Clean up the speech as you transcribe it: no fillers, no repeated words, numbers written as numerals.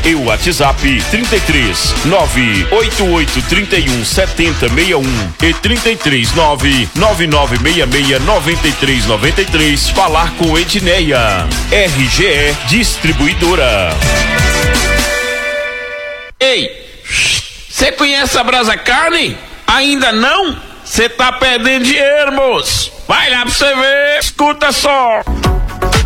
e o WhatsApp 33 98831 7061 e 33 99966 9393. Falar com Edneia. RGE Distribuidora. Ei, você conhece a Brasa Carne? Ainda não? Você tá perdendo dinheiro, moço. Vai lá pra você ver. Escuta só.